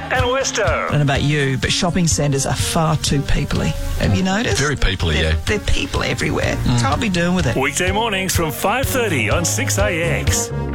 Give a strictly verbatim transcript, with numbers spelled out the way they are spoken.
and Westo. I don't know about you, but shopping centres are far too peoply. Have you noticed? Very peoply, they're, yeah. They're people everywhere. Can't be doing with it. Weekday mornings from five thirty on six A X.